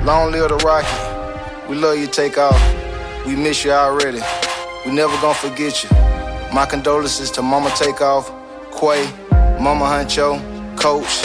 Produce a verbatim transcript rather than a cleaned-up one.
Long live the Rocket. We love you, Takeoff. We miss you already. We never gonna forget you. My condolences to Mama Takeoff, Quay, Mama Huncho, Coach,